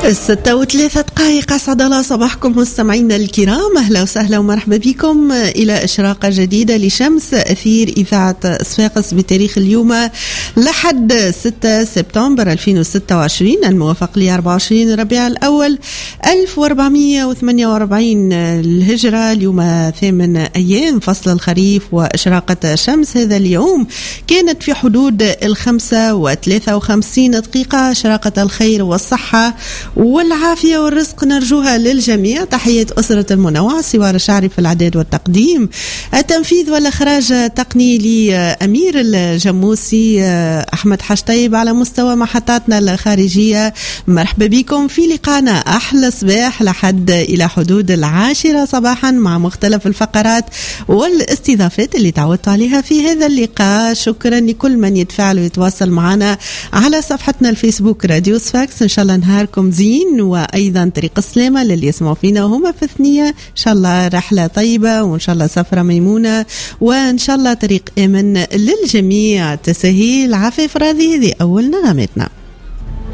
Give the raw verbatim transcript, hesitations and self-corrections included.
الستة وثلاثة دقائق. أسعد الله صباحكم مستمعينا الكرام، أهلا وسهلا ومرحبا بكم إلى إشراقة جديدة لشمس أثير إذاعة صفاقس بتاريخ اليوم لحد ستة سبتمبر ألفين وستة وعشرين الموافق ل أربعة وعشرين ربيع الأول ألف وأربعمائة وثمانية وأربعين الهجرة. اليوم ثامن أيام فصل الخريف، وإشراقة شمس هذا اليوم كانت في حدود الخمسة وثلاثة وخمسين دقيقة. إشراقة الخير والصحة والعافية والرزق نرجوها للجميع. تحية أسرة المنوعة سوار الشعري في الإعداد والتقديم، التنفيذ والإخراج تقني لأمير الجموسي أحمد حشطيب على مستوى محطاتنا الخارجية. مرحبا بكم في لقاءنا أحلى صباح لحد إلى حدود العاشرة صباحا مع مختلف الفقرات والاستضافات اللي تعودت عليها في هذا اللقاء. شكرا لكل من يتفاعل ويتواصل معنا على صفحتنا الفيسبوك راديو صفاقس. إن شاء الله نهاركم زين، وأيضا طريق السلامة للي يسمعوا فينا وهم في ثنية. إن شاء الله رحلة طيبة، وإن شاء الله سفرة ميمونة، وإن شاء الله طريق آمن للجميع. تسهيل عفيف راضي، هذه أول نغمتنا.